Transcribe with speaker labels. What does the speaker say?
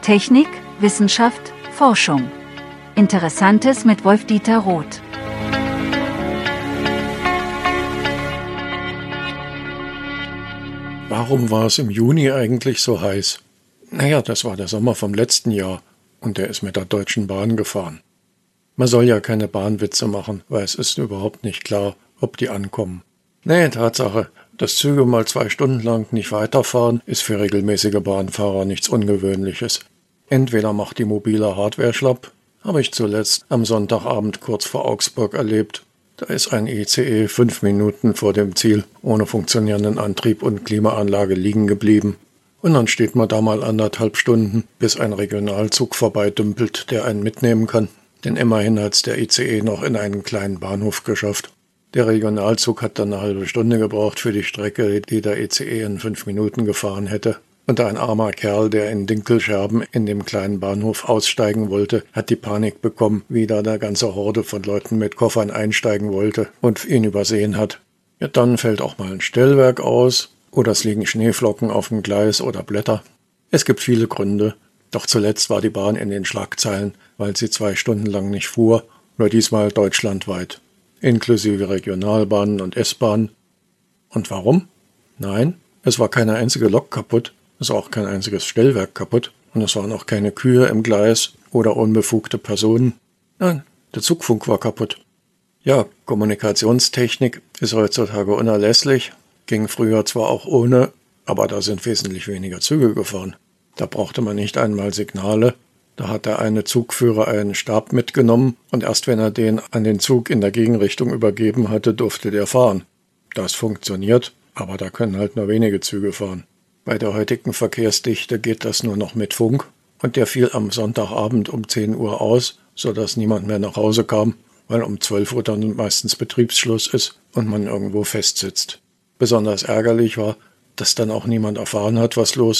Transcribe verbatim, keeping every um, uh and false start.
Speaker 1: Technik, Wissenschaft, Forschung. Interessantes mit Wolf-Dieter Roth.
Speaker 2: Warum war es im Juni eigentlich so heiß? Naja, das war der Sommer vom letzten Jahr und der ist mit der Deutschen Bahn gefahren. Man soll ja keine Bahnwitze machen, weil es ist überhaupt nicht klar, ob die ankommen. Nee, Tatsache, dass Züge mal zwei Stunden lang nicht weiterfahren, ist für regelmäßige Bahnfahrer nichts Ungewöhnliches. Entweder macht die mobile Hardware schlapp, habe ich zuletzt am Sonntagabend kurz vor Augsburg erlebt. Da ist ein I C E fünf Minuten vor dem Ziel ohne funktionierenden Antrieb und Klimaanlage liegen geblieben. Und dann steht man da mal anderthalb Stunden, bis ein Regionalzug vorbeidümpelt, der einen mitnehmen kann. Denn immerhin hat's der I C E noch in einen kleinen Bahnhof geschafft. Der Regionalzug hat dann eine halbe Stunde gebraucht für die Strecke, die der I C E in fünf Minuten gefahren hätte. Und ein armer Kerl, der in Dinkelscherben in dem kleinen Bahnhof aussteigen wollte, hat die Panik bekommen, wie da eine ganze Horde von Leuten mit Koffern einsteigen wollte und ihn übersehen hat. Ja, dann fällt auch mal ein Stellwerk aus oder es liegen Schneeflocken auf dem Gleis oder Blätter. Es gibt viele Gründe, doch zuletzt war die Bahn in den Schlagzeilen, weil sie zwei Stunden lang nicht fuhr, nur diesmal deutschlandweit, inklusive Regionalbahnen und S-Bahnen. Und warum? Nein, es war keine einzige Lok kaputt. Es war auch kein einziges Stellwerk kaputt und es waren auch keine Kühe im Gleis oder unbefugte Personen. Nein, der Zugfunk war kaputt. Ja, Kommunikationstechnik ist heutzutage unerlässlich, ging früher zwar auch ohne, aber da sind wesentlich weniger Züge gefahren. Da brauchte man nicht einmal Signale, da hat der eine Zugführer einen Stab mitgenommen und erst wenn er den an den Zug in der Gegenrichtung übergeben hatte, durfte der fahren. Das funktioniert, aber da können halt nur wenige Züge fahren. Bei der heutigen Verkehrsdichte geht das nur noch mit Funk und der fiel am Sonntagabend um zehn Uhr aus, sodass niemand mehr nach Hause kam, weil um zwölf Uhr dann meistens Betriebsschluss ist und man irgendwo festsitzt. Besonders ärgerlich war, dass dann auch niemand erfahren hat, was los